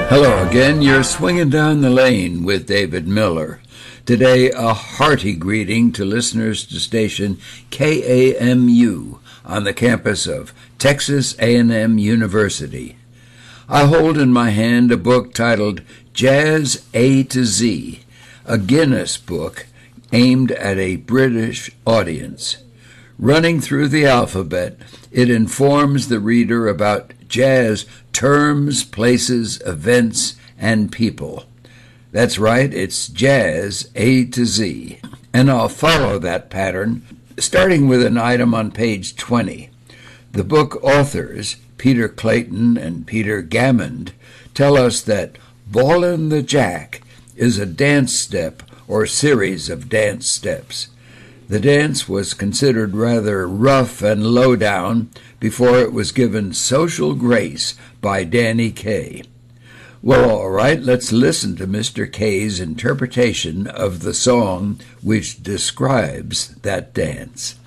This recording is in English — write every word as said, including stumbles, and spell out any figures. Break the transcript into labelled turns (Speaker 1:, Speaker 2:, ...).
Speaker 1: Hello again. You're swinging down the lane with David Miller. Today, a hearty greeting to listeners to station K A M U on the campus of Texas A and M University. I hold in my hand a book titled Jazz A to Z, a Guinness book aimed at a British audience. Running through the alphabet, it informs the reader about jazz terms, places, events, and people. That's right, it's Jazz A to Z. And I'll follow that pattern, starting with an item on page twenty. The book authors, Peter Clayton and Peter Gammond, tell us that Ballin' the Jack is a dance step or series of dance steps. The dance was considered rather rough and low down before it was given social grace by Danny Kaye. Well, all right, let's listen to Mister Kaye's interpretation of the song which describes that dance.